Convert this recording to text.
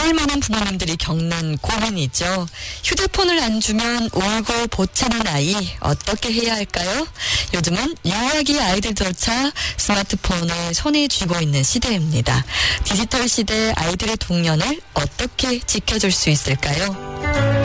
정말 많은 부모님들이 겪는 고민이죠. 휴대폰을 안 주면 울고 보채는 아이 어떻게 해야 할까요? 요즘은 유아기 아이들조차 스마트폰을 손에 쥐고 있는 시대입니다. 디지털 시대 아이들의 동년을 어떻게 지켜줄 수 있을까요?